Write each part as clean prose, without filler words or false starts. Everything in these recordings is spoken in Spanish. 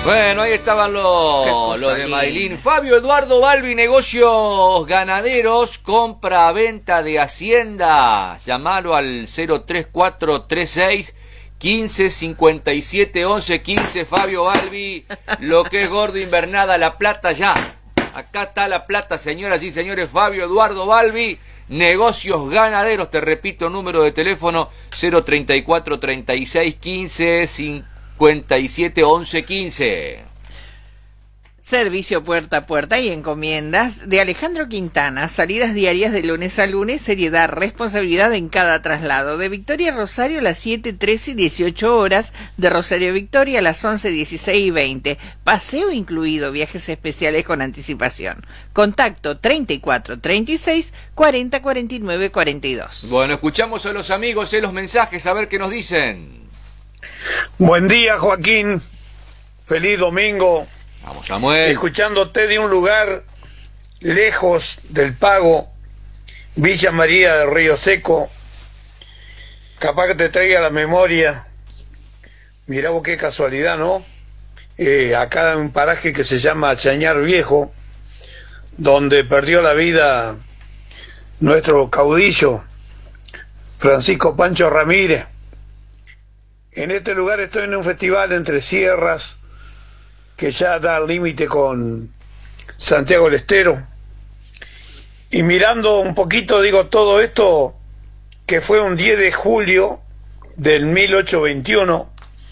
Bueno, ahí estaban los de Mailín. Fabio Eduardo Balbi, negocios ganaderos, compra-venta de hacienda. Llamalo al 03436 15 57 11 15. Fabio Balbi, lo que es gordo invernada, la plata ya. Acá está la plata, señoras y señores. Fabio Eduardo Balbi, negocios ganaderos. Te repito, número de teléfono 034 36 15 57 11 15. Servicio puerta a puerta y encomiendas de Alejandro Quintana. Salidas diarias de lunes a lunes. Seriedad, responsabilidad en cada traslado. De Victoria a Rosario a las 7, 13 y 18 horas. De Rosario a Victoria a las 11, 16 y 20. Paseo incluido. Viajes especiales con anticipación. Contacto 34 36 40 49 42. Bueno, escuchamos a los amigos en los mensajes a ver qué nos dicen. Buen día, Joaquín. Feliz domingo. Vamos, Samuel. Escuchándote de un lugar lejos del Pago, Villa María del Río Seco. Capaz que te traiga a la memoria. Mirá vos qué casualidad, ¿no? Acá en un paraje que se llama Chañar Viejo, donde perdió la vida nuestro caudillo, Francisco Pancho Ramírez. En este lugar estoy en un festival entre sierras que ya da al límite con Santiago del Estero. Y mirando un poquito, digo, todo esto que fue un 10 de julio del 1821,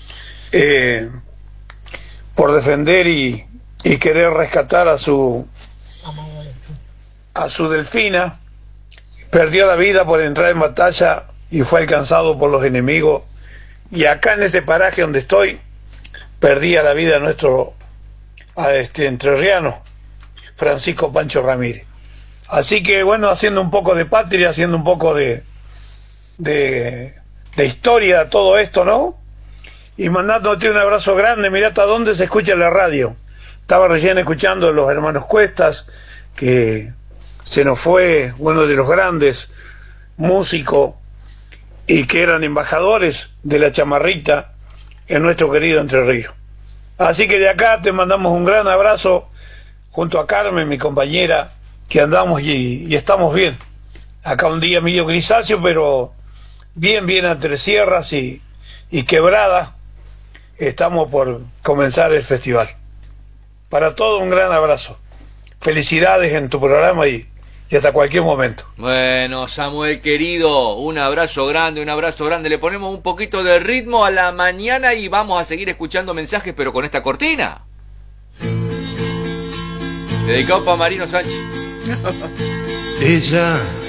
por defender y querer rescatar a su Delfina, perdió la vida por entrar en batalla y fue alcanzado por los enemigos. Y acá en este paraje donde estoy, perdía la vida nuestro entrerriano, Francisco Pancho Ramírez. Así que bueno, haciendo un poco de patria, haciendo un poco de historia, todo esto, ¿no? Y mandándote un abrazo grande. Mirá hasta dónde se escucha la radio. Estaba recién escuchando a los hermanos Cuestas, que se nos fue uno de los grandes músicos y que eran embajadores de la chamarrita en nuestro querido Entre Ríos. Así que de acá te mandamos un gran abrazo junto a Carmen, mi compañera, que andamos y estamos bien. Acá un día medio grisáceo, pero bien entre sierras y quebradas. Estamos por comenzar el festival. Para todos un gran abrazo. Felicidades en tu programa y hasta cualquier momento. Bueno, Samuel querido, un abrazo grande, un abrazo grande. Le ponemos un poquito de ritmo a la mañana y vamos a seguir escuchando mensajes, pero con esta cortina. Dedicado para Marino Sánchez. Ella